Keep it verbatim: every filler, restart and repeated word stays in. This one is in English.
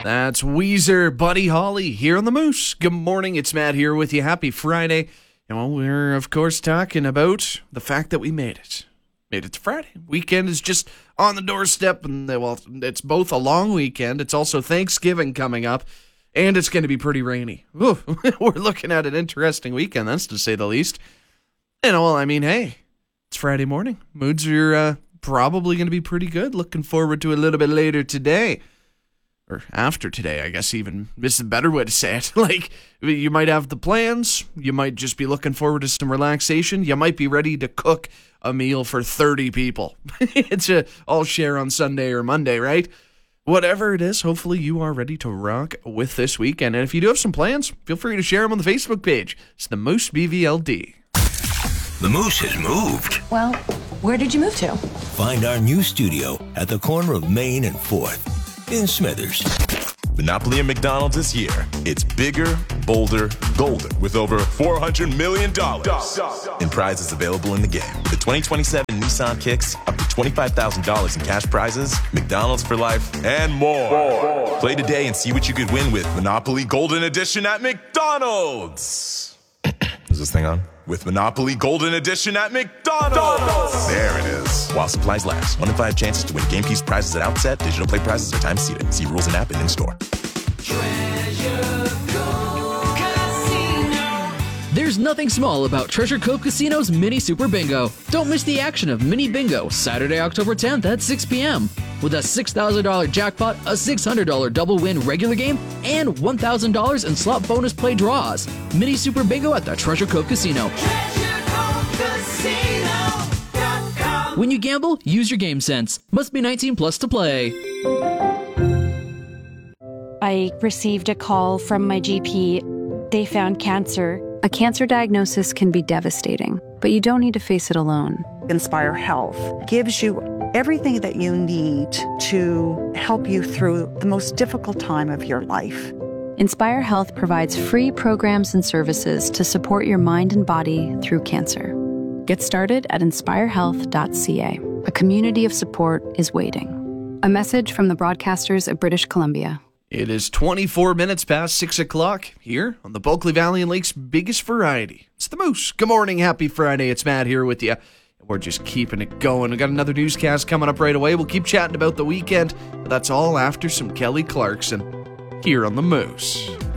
That's Weezer, Buddy Holly here on the Moose. Good morning, it's Matt here with you. Happy Friday. You know, we're, of course, talking about the fact that we made it. Made it to Friday. Weekend is just on the doorstep, and, well, it's both a long weekend. It's also Thanksgiving coming up, and it's going to be pretty rainy. Ooh, we're looking at an interesting weekend, that's to say the least. You know, well, I mean, hey, it's Friday morning. Moods are uh, probably going to be pretty good. Looking forward to a little bit later today. Or after today, I guess even. This is a better way to say it. Like, you might have the plans. You might just be looking forward to some relaxation. You might be ready to cook a meal for thirty people. It's a all share on Sunday or Monday, right? Whatever it is, hopefully you are ready to rock with this weekend. And if you do have some plans, feel free to share them on the Facebook page. It's the Moose B V L D. The Moose has moved. Well, where did you move to? Find our new studio at the corner of Main and fourth. In Smithers. Monopoly at McDonald's is here. It's bigger, bolder, golden, with over four hundred million dollars in prizes available in the game. The twenty twenty-seven Nissan Kicks, up to twenty-five thousand dollars in cash prizes, McDonald's for life, and more. more. Play today and see what you could win with Monopoly Golden Edition at McDonald's. Is this thing on? With Monopoly Golden Edition at McDonald's. There it is. While supplies last. One in five chances to win game piece prizes at outset. Digital play prizes are time seated. See rules and app and in store. There's nothing small about Treasure Cove Casino's Mini Super Bingo. Don't miss the action of Mini Bingo, Saturday, October tenth at six p.m. With a six thousand dollars jackpot, a six hundred dollars double win regular game, and one thousand dollars in slot bonus play draws. Mini Super Bingo at the Treasure Cove Casino. Treasure Cove Casino dot com. When you gamble, use your game sense. Must be nineteen plus to play. I received a call from my G P. They found cancer. A cancer diagnosis can be devastating, but you don't need to face it alone. Inspire Health gives you everything that you need to help you through the most difficult time of your life. Inspire Health provides free programs and services to support your mind and body through cancer. Get started at inspire health dot c a. A community of support is waiting. A message from the broadcasters of British Columbia. It is twenty-four minutes past six o'clock here on the Bulkley Valley and Lakes biggest variety. It's the Moose. Good morning. Happy Friday. It's Matt here with you. We're just keeping it going. We got another newscast coming up right away. We'll keep chatting about the weekend. But that's all after some Kelly Clarkson here on the Moose.